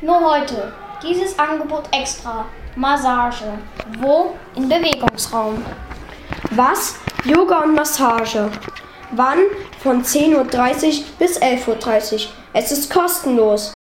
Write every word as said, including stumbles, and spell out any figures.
Nur heute. Dieses Angebot extra. Massage. Wo? Im Bewegungsraum. Was? Yoga und Massage. Wann? Von zehn Uhr dreißig bis elf Uhr dreißig. Es ist kostenlos.